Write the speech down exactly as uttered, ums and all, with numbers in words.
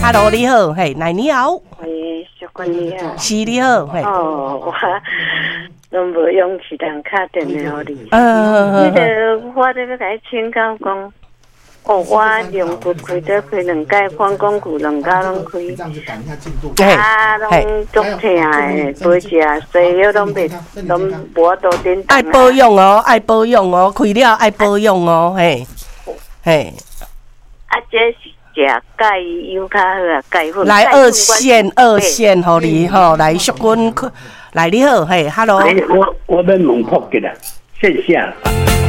，Hello， 你好，嘿，来你好， 喂，小官你好， 是你好，嘿， 哦，我拢无勇气通打电话给你， 呃， 迄个我这要甲你请教讲。哦，我用不开得开两届，反光骨两家拢开，啊，拢足痛诶，背脊啊，所以拢袂，拢无多点。 爱保养哦，爱保养哦，开了爱保养哦，嘿，嘿。 啊，这是食钙油较好啊，钙粉。 来二线，二线，互你吼，来淑君，来你好，嘿 ，Hello。 我我要问福吉啦，线下。